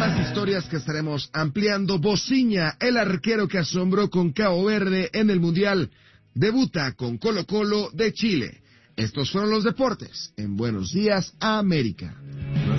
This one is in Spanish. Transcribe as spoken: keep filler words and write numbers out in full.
más historias que estaremos ampliando. Bociña, el arquero que asombró con Cabo Verde en el Mundial, debuta con Colo-Colo de Chile. Estos fueron los deportes en Buenos Días, América.